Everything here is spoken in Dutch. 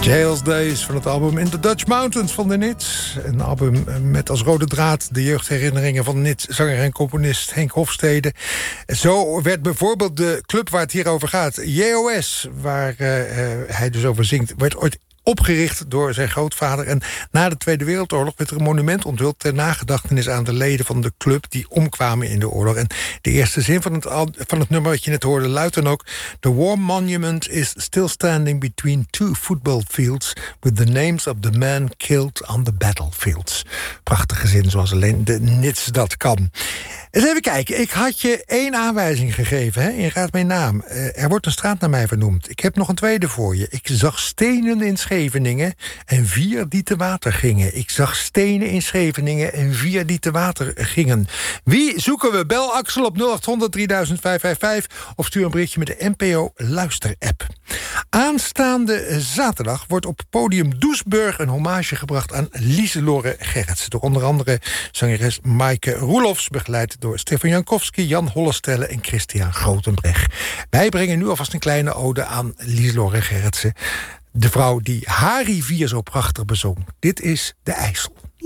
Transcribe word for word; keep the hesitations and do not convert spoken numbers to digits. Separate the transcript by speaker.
Speaker 1: Jails Days van het album In the Dutch Mountains van de Nits. Een album met als rode draad de jeugdherinneringen van Nits-zanger en componist Henk Hofstede. Zo werd bijvoorbeeld de club waar het hier over gaat, J O S, waar uh, hij dus over zingt, werd ooit opgericht door zijn grootvader. En na de Tweede Wereldoorlog werd er een monument onthuld ter nagedachtenis aan de leden van de club die omkwamen in de oorlog. En de eerste zin van het, van het nummer wat je net hoorde luidt dan ook: The war monument is still standing between two football fields with the names of the men killed on the battlefields. Prachtige zin, zoals alleen de Nits dat kan. Eens even kijken, ik had je één aanwijzing gegeven, hè, in Raad mijn naam. Uh, er wordt een straat naar mij vernoemd. Ik heb nog een tweede voor je. Ik zag stenen in Scheveningen en vier die te water gingen. Ik zag stenen in Scheveningen en vier die te water gingen. Wie zoeken we? Bel Axel op nul acht honderd drieduizend vijfhonderdvijfenvijftig of stuur een berichtje met de N P O Luister-app. Aanstaande zaterdag wordt op podium Doesburg een hommage gebracht aan Lieselore Gerritsen. Door onder andere zangeres Maaike Roelofs, begeleid door Stefan Jankowski, Jan Hollestelle en Christian Grotenbrecht. Wij brengen nu alvast een kleine ode aan Lieselore Gerritsen. De vrouw die haar rivier zo prachtig bezong. Dit is de IJssel.